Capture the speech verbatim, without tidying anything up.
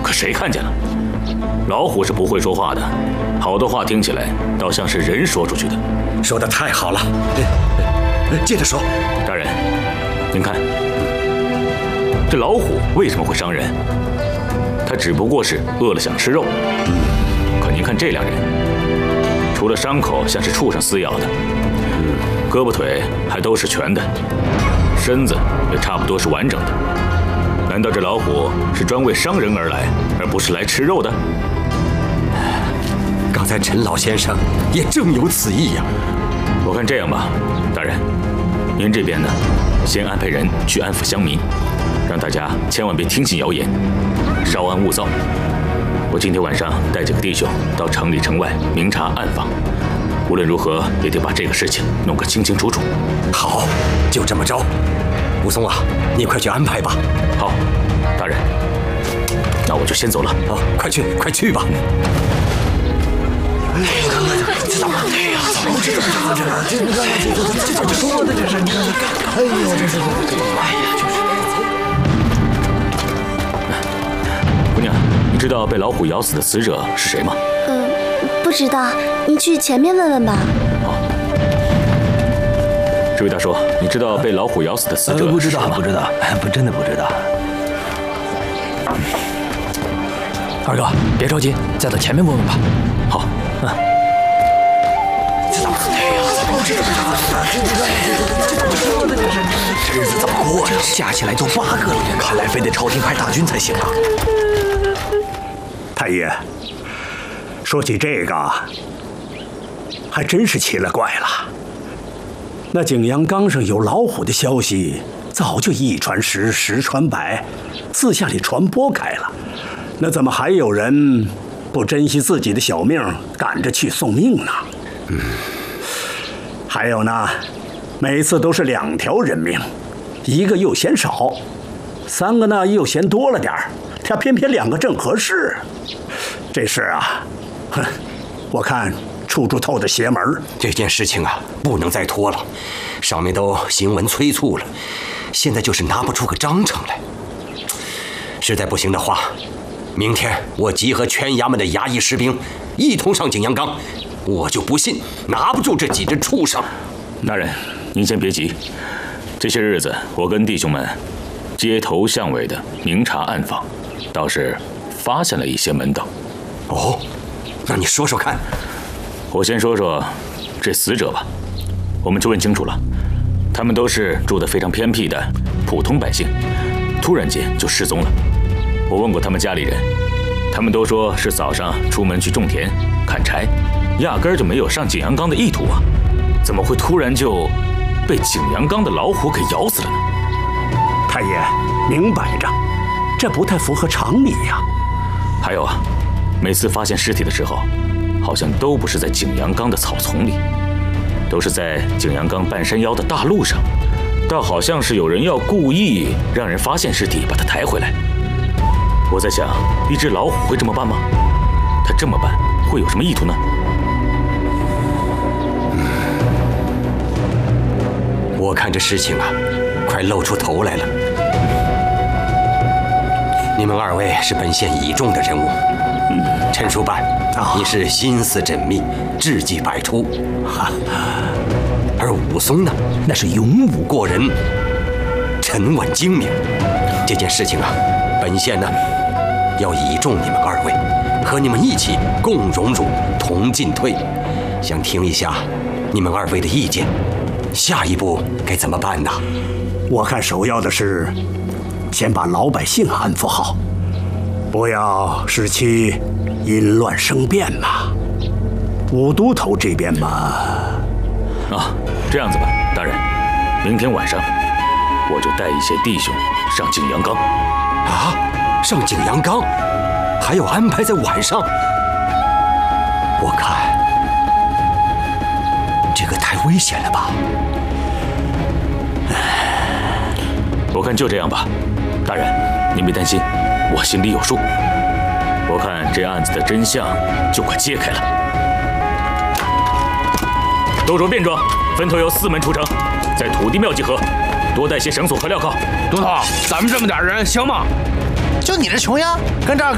可谁看见了？老虎是不会说话的，好多话听起来倒像是人说出去的。 说得太好了，接着说。 大人，您看，这老虎为什么会伤人？它只不过是饿了想吃肉。嗯，可您看这两人，除了伤口像是畜生撕咬的，嗯，胳膊腿还都是全的，身子也差不多是完整的。难道这老虎是专为伤人而来，而不是来吃肉的？ 刚才陈老先生也正有此意呀。 我看这样吧，大人，您这边呢，先安排人去安抚乡民，让大家千万别听信谣言，稍安勿躁。我今天晚上带几个弟兄到城里城外明察暗访，无论如何也得把这个事情弄个清清楚楚。 好，就这么着。武松啊，你快去安排吧。 好，大人，那我就先走了。 啊，快去，快去吧。 哎呀，这怎么？哎呀，怎么这这这这这这怎么说的？这是你看，哎呦，这是，哎呀，就是。 姑娘，你知道被老虎咬死的死者是谁吗？ 嗯，不知道，你去前面问问吧。 好。这位大叔，你知道被老虎咬死的死者是谁吗？ 不知道，不知道，不真的不知道。二哥，别着急，再到前面问问吧。 好。嗯。 这怎么？哎呀，怎么这这这这怎么说的？这是日子怎么过呀？加起来都八个了，看来非得朝廷派大军才行啊。 太爷，说起这个，还真是奇了怪了。那景阳冈上有老虎的消息，早就一传十，十传百，四下里传播开了。那怎么还有人不珍惜自己的小命，赶着去送命呢？嗯，还有呢，每次都是两条人命，一个又嫌少，三个呢又嫌多了点儿，他偏偏两个正合适。这事啊，哼，我看处处透着邪门。 这件事情啊，不能再拖了，上面都行文催促了，现在就是拿不出个章程来。实在不行的话，明天我集合全衙门的衙役士兵，一同上景阳冈，我就不信拿不住这几只畜生。 大人，您先别急，这些日子我跟弟兄们街头巷尾的明察暗访，倒是发现了一些门道。 哦，那你说说看。 我先说说这死者吧。我们就问清楚了，他们都是住得非常偏僻的普通百姓，突然间就失踪了。我问过他们家里人，他们都说是早上出门去种田砍柴，压根儿就没有上景阳冈的意图啊！怎么会突然就被景阳冈的老虎给咬死了呢？ 太爷，明摆着，这不太符合常理呀。 还有啊，每次发现尸体的时候，好像都不是在景阳冈的草丛里，都是在景阳冈半山腰的大路上，倒好像是有人要故意让人发现尸体，把它抬回来。我在想，一只老虎会这么办吗？它这么办会有什么意图呢？ 嗯，我看这事情啊，快露出头来了。你们二位是本县倚重的人物，嗯，陈叔办，你是心思缜密，智计百出，哈。而武松呢，那是勇武过人，沉稳精明。这件事情啊，本县呢要倚重你们二位，和你们一起共荣辱，同进退。想听一下你们二位的意见，下一步该怎么办呢？ 我看首要的是先把老百姓安抚好，不要使其因乱生变嘛。武都头这边嘛， 啊，这样子吧，大人，明天晚上我就带一些弟兄上景阳冈。 啊，上景阳冈，还要安排在晚上？我看这个太危险了吧？ 我看就这样吧，大人，您别担心，我心里有数。我看这案子的真相就快揭开了。都着便装，分头由四门出城，在土地庙集合，多带些绳索和镣铐。 都头，咱们这么点人行吗？ 就你这穷样，跟这儿